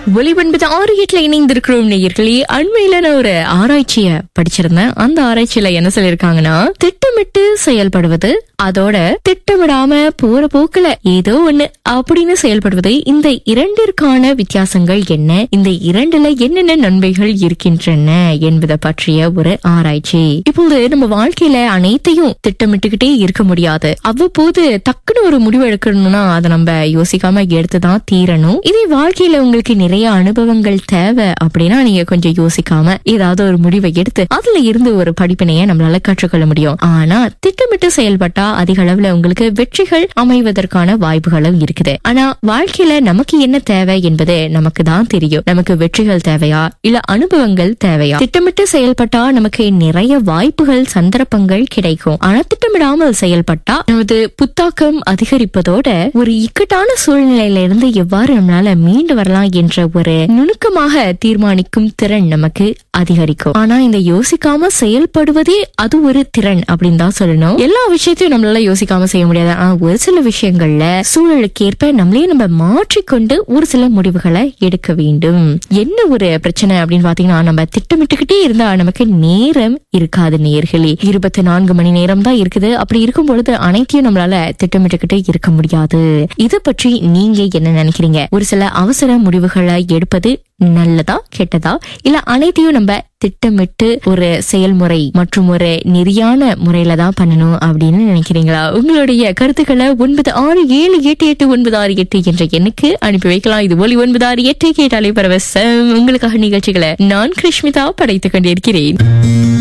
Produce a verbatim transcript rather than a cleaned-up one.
ஒலிபன்பது ஆறு எட்டுல இணைந்திருக்கிறோம் நேயர்களே. அண்மையில நான் ஒரு ஆராய்ச்சிய படிச்சிருந்தேன். அந்த ஆராய்ச்சியில என்ன சொல்லிருக்காங்கன்னா, திட்டமிட்டு செயல்படுவது அதோட திட்டமிடாம போற போக்குல ஏதோ ஒண்ணு அப்படின்னு செயல்படுவது, இந்த இரண்டிற்கான வித்தியாசங்கள் என்ன, இந்த இரண்டுல என்னென்ன நன்மைகள் இருக்கின்றன என்பதை பற்றிய ஒரு ஆராய்ச்சி. இப்போது நம்ம வாழ்க்கையில அனைத்தையும் திட்டமிட்டுக்கிட்டே இருக்க முடியாது. அவ்வப்போது டக்குன்னு ஒரு முடிவு எடுக்கணும்னா அதை நம்ம யோசிக்காம எடுத்துதான் தீரணும். இதே வாழ்க்கையில உங்களுக்கு நிறைய அனுபவங்கள் தேவை அப்படின்னா நீங்க கொஞ்சம் யோசிக்காம ஏதாவது ஒரு முடிவை எடுத்து அதுல இருந்து ஒரு படிப்பினைய நம்மளால கற்றுக்கொள்ள முடியும். ஆனா திட்டமிட்டு செயல்பட்டா அதிக அளவுல உங்களுக்கு வெற்றிகள் அமைவதற்கான வாய்ப்புகளும் இருக்குது. ஆனா வாழ்க்கையில நமக்கு என்ன தேவை என்பது நமக்கு தான் தெரியும். நமக்கு வெற்றிகள் தேவையா இல்ல அனுபவங்கள் தேவையா? திட்டமிட்டு செயல்பட்டா நமக்கு நிறைய வாய்ப்புகள் சந்தர்ப்பங்கள் கிடைக்கும். ஆனா திட்டமிடாமல் செயல்பட்டா நமது புத்தாக்கம் அதிகரிப்பதோட ஒரு இக்கட்டான சூழ்நிலையில இருந்து எவ்வாறு நம்மளால மீண்டு வரலாம் என்ற ஒரு நுணுக்கமாக தீர்மானிக்கும் திறன் நமக்கு அதிகரிக்கும். ஆனா இந்த யோசிக்காம செயல்படுவதே அது ஒரு திறன் அப்படின்னு தான் சொல்லணும். எல்லா விஷயத்தையும் நம்மளால யோசிக்காம செய்ய முடியாது. ஆனா ஒரு சில விஷயங்கள்ல சூழலுக்கு ஏற்ப நம்மளே நம்ம மாற்றிக்கொண்டு ஒரு சில முடிவுகளை எடுக்க வேண்டும். என்ன ஒரு பிரச்சனை அப்படின்னு பாத்தீங்கன்னா, நம்ம திட்டமிட்டுக்கிட்டே இருந்தா நமக்கு நேரம் இருக்காது நேயர்களே. இருபத்தி நான்கு மணி நேரம் தான் இருக்குது. அப்படி இருக்கும் பொழுது அனைத்தையும் நம்மளால திட்டமிட்டுக்கிட்டே இருக்க முடியாது. இத பற்றி நீங்க என்ன நினைக்கிறீங்க? ஒரு சில அவசர முடிவுகளை எடுப்பது நல்லதா கெட்டதா, இல்ல அனைத்தையும் நம்ம திட்டமிட்டு ஒரு செயல்முறை மற்றும் ஒரு நெறியான முறையில தான் பண்ணணும் அப்படின்னு நினைக்கிறீங்களா? உங்களுடைய கருத்துக்களை ஒன்பது ஆறு ஏழு எட்டு எட்டு ஒன்பது ஆறு எட்டு என்ற எண்ணுக்கு அனுப்பி வைக்கலாம். இது ஒலி ஒன்பது ஆறு எட்டு கேட்டாலே பரவசம். உங்களுக்காக நிகழ்ச்சிகளை நான் கிருஷ்மிதா படைத்துக் கொண்டிருக்கிறேன்.